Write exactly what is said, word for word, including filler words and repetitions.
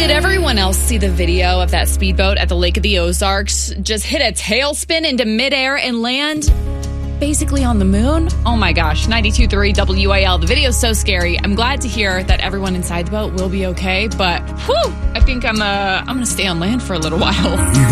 Did everyone else see the video of that speedboat at the Lake of the Ozarks just hit a tailspin into midair and land basically on the moon? Oh my gosh, ninety-two point three W I L. The video's so scary. I'm glad to hear that everyone inside the boat will be okay, but whew, I think I'm uh, I'm going to stay on land for a little while.